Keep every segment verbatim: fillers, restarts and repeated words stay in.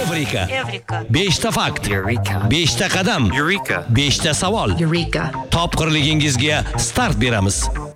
Evrika. Evrika. Beshta fakt. Eureka. Beshta qadam. Eureka. Beshta savol. Eureka. Topqirligingizga start beramiz.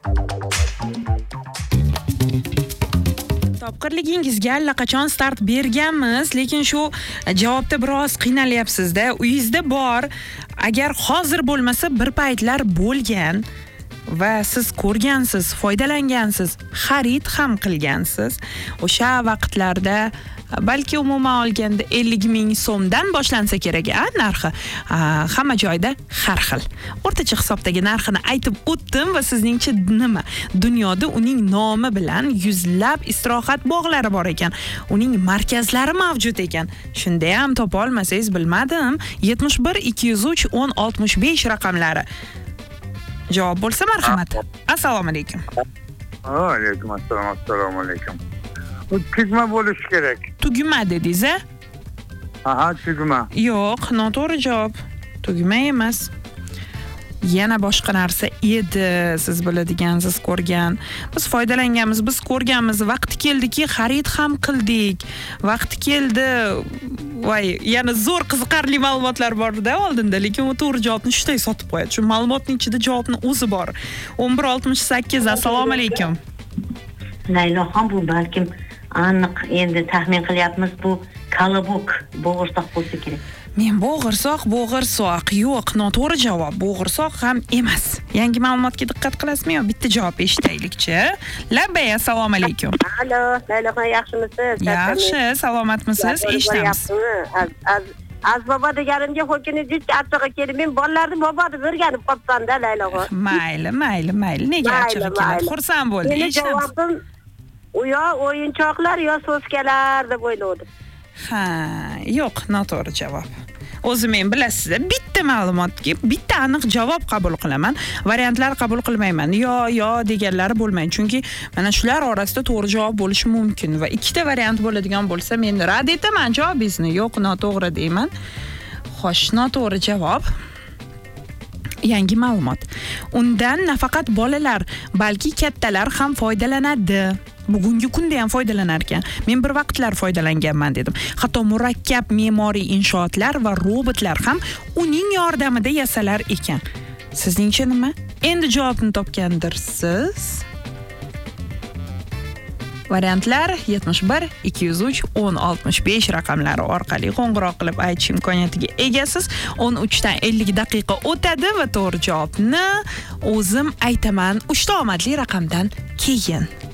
Topqirligingizga allaqachon start berganmiz, lekin shu javobda biroz qiynalyapsiz-da. Uyingizda bor, agar hozir bo'lmasa bir paytlar bo'lgan va siz ko'rgansiz, foydalangansiz, xarid ham qilgansiz. O'sha vaqtlarda balki umuman olganda ellik ming so'mdan boshlansa kerak, a narxi. Hamma joyda har xil. O'rtacha hisobdagi narxini aytib o'tdim va sizningcha nima? Dunyoda uning nomi bilan yuzlab istirohat bog'lari bor ekan. Uning markazlari mavjud ekan. Shunda ham topa olmasangiz bilmadim. yetmish bir ikki yuz uch o'n oltmish besh raqamlari. Javob bo'lsa marhamat. Assalomu alaykum. Alaykum assalom, assalomu alaykum. Bu tugma bo'lishi kerak. Tugma dedingiz, a? Aha, tugma. Yo'q, noto'g'ri javob. Tugma emas. Yana boshqa narsa edi, siz biladigansiz, ko'rgan. Biz foydalanganmiz, biz ko'rganmiz. Vaqti keldiki, xarid ham qildik. Vaqti keldi. Voy, yana zo'r qiziqarli ma'lumotlar bor-da oldinda, lekin u to'g'ri javobni shunday sotib qo'yadi. Shu ma'lumotning ichida javobning o'zi bor. o'n bir oltmish sakkiz. Assalomu alaykum. Layloxon, bu balkim aniq endi taxmin qilyapmiz, bu kolobok bo'g'irsoq bo'lsa kerak. Men bo'g'irsoq, bo'g'irsoq. Yo'q, noto'g'ri javob. Bo'g'irsoq ham emas. Yangi ma'lumotga diqqat qilasizmi yo bitta javob eshitaylik-chi? Labbay, assalomu alaykum. Alo, Layloxon, yaxshimisiz? Yaxshi, salomatmisiz? Eshitamiz. Az bobo deganimga xo'kini dich achchig'i kelib, men bolalarni boboni o'rganib qolsam-da, Layloxon. Mayli, mayli, mayli. Nega achchig'i keladi? Xursand bo'ldim. Meni javobim u yo o'yinchoqlar yo so'skalar deb o'yladim. Ha, yo'q, noto'g'ri javob. O'zi men bilasizda bitta ma'lumotga bitta aniq javob qabul qilaman, variantlar qabul qilmayman. Yo, yo deganlari bo'lmaydi, chunki mana shular orasida to'g'ri javob bo'lishi mumkin va ikkita variant bo'ladigan bo'lsa, men rad etaman javobingizni. Yo'q, noto'g'ri deyman. Xo'sh, noto'g'ri javob. Yangi ma'lumot. Undan nafaqat bolalar, balki kattalar ham foydalanadi. Bugungi kunda ham foydalanar ekan. Men bir vaqtlar foydalanganman dedim. Hatto murakkab me'moriy inshootlar va robotlar ham uning yordamida yasalar ekan. Sizningcha nima? Endi javobni topgandirsiz. Variantlar yetmish bir ikki yuz uch o'n oltmish besh raqamlari orqali qo'ng'iroq qilib aytish imkoniyatiga egasiz. o'n uch dan ellik daqiqa o'tadi va to'g'ri javobni o'zim aytaman uchta omadli raqamdan keyin.